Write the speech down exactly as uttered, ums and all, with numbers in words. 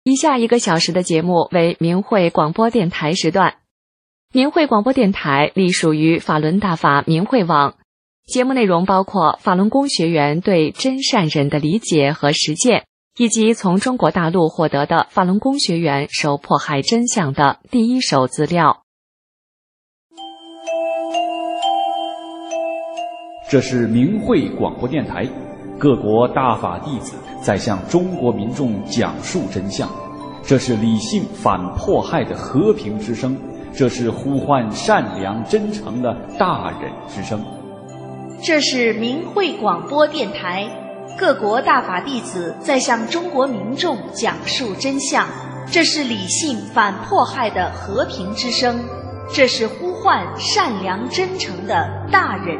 以下一个小时的节目为明慧广播电台时段。明慧广播电台隶属于法轮大法明慧网，节目内容包括法轮功学员对真善忍的理解和实践，以及从中国大陆获得的法轮功学员受迫害真相的第一手资料。 这是明慧广播电台，各国大法弟子在向中国民众讲述真相，这是理性反迫害的和平之声，这是呼唤善良真诚的大忍之声。 这是明慧广播电台，各国大法弟子在向中国民众讲述真相，这是理性反迫害的和平之声，这是呼唤善良真诚的大忍